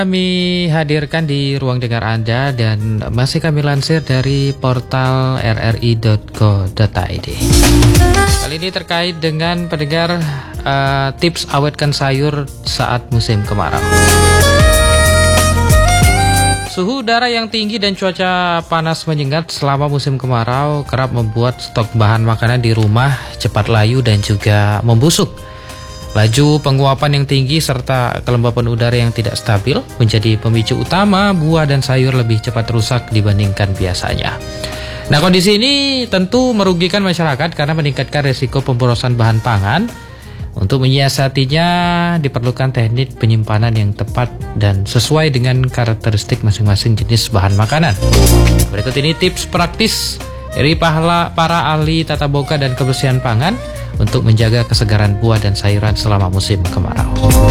Kami hadirkan di ruang dengar Anda dan masih kami lansir dari portal rri.co.id. Kali ini terkait dengan pendengar tips awetkan sayur saat musim kemarau. Suhu udara yang tinggi dan cuaca panas menyengat selama musim kemarau kerap membuat stok bahan makanan di rumah cepat layu dan juga membusuk. Laju penguapan yang tinggi serta kelembapan udara yang tidak stabil menjadi pemicu utama buah dan sayur lebih cepat rusak dibandingkan biasanya. Nah, kondisi ini tentu merugikan masyarakat karena meningkatkan resiko pemborosan bahan pangan. Untuk menyiasatinya diperlukan teknik penyimpanan yang tepat dan sesuai dengan karakteristik masing-masing jenis bahan makanan. Berikut ini tips praktis dari para ahli tata boga dan kebersihan pangan untuk menjaga kesegaran buah dan sayuran selama musim kemarau.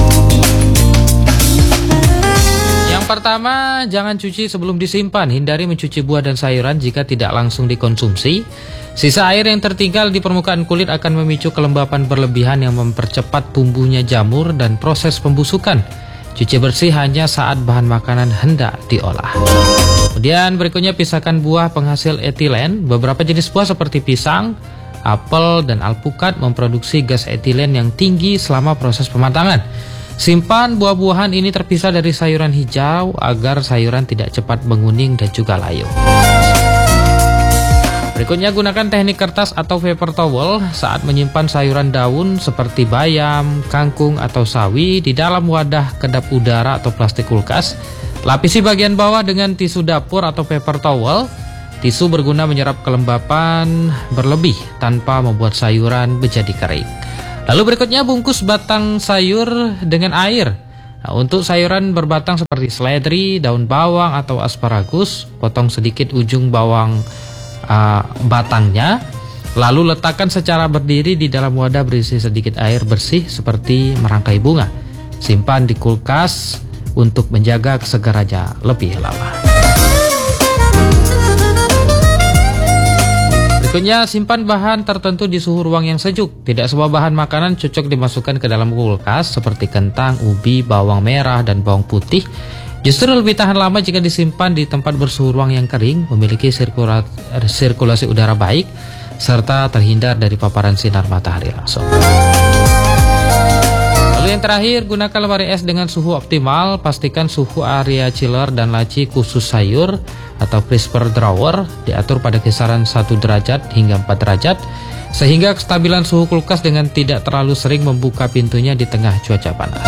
Yang pertama, jangan cuci sebelum disimpan. Hindari mencuci buah dan sayuran jika tidak langsung dikonsumsi. Sisa air yang tertinggal di permukaan kulit akan memicu kelembapan berlebihan yang mempercepat tumbuhnya jamur dan proses pembusukan. Cuci bersih hanya saat bahan makanan hendak diolah. Kemudian berikutnya, pisahkan buah penghasil etilen. Beberapa jenis buah seperti pisang, apel, dan alpukat memproduksi gas etilen yang tinggi selama proses pematangan. Simpan buah-buahan ini terpisah dari sayuran hijau agar sayuran tidak cepat menguning dan juga layu. Berikutnya, gunakan teknik kertas atau paper towel saat menyimpan sayuran daun seperti bayam, kangkung, atau sawi di dalam wadah kedap udara atau plastik kulkas. Lapisi bagian bawah dengan tisu dapur atau paper towel. Tisu berguna menyerap kelembapan berlebih tanpa membuat sayuran menjadi kering. Lalu berikutnya, bungkus batang sayur dengan air. Nah, untuk sayuran berbatang seperti seledri, daun bawang, atau asparagus, potong sedikit ujung bawang batangnya, lalu letakkan secara berdiri di dalam wadah berisi sedikit air bersih seperti merangkai bunga. Simpan di kulkas untuk menjaga kesegarannya lebih lama. Berikutnya, simpan bahan tertentu di suhu ruang yang sejuk. Tidak semua bahan makanan cocok dimasukkan ke dalam kulkas seperti kentang, ubi, bawang merah, dan bawang putih. Justru lebih tahan lama jika disimpan di tempat bersuhu ruang yang kering, memiliki sirkulasi udara baik, serta terhindar dari paparan sinar matahari langsung. Lalu yang terakhir, gunakan lemari es dengan suhu optimal. Pastikan suhu area chiller dan laci khusus sayur atau crisper drawer diatur pada kisaran 1 derajat hingga 4 derajat, sehingga kestabilan suhu kulkas dengan tidak terlalu sering membuka pintunya di tengah cuaca panas.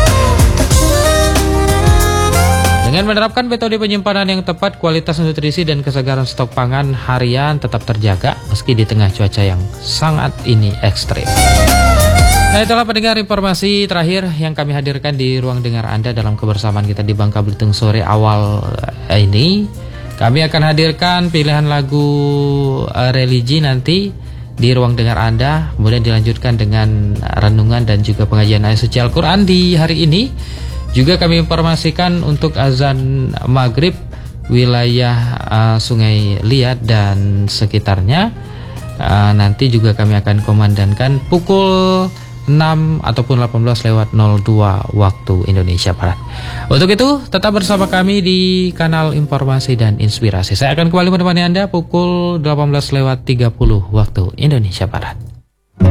Dengan menerapkan metode penyimpanan yang tepat, kualitas nutrisi dan kesegaran stok pangan harian tetap terjaga meski di tengah cuaca yang sangat ini ekstrim. Nah, itulah pendengar informasi terakhir yang kami hadirkan di ruang dengar Anda dalam kebersamaan kita di Bangka Belitung sore awal ini. Kami akan hadirkan pilihan lagu religi nanti di ruang dengar Anda, kemudian dilanjutkan dengan renungan dan juga pengajian ayat suci Al-Quran di hari ini. Juga kami informasikan untuk azan maghrib wilayah Sungai Liat dan sekitarnya. Nanti juga kami akan komandankan pukul 6 ataupun 18:02 waktu Indonesia Barat. Untuk itu, tetap bersama kami di kanal Informasi dan Inspirasi. Saya akan kembali menemani Anda pukul 18:30 waktu Indonesia Barat.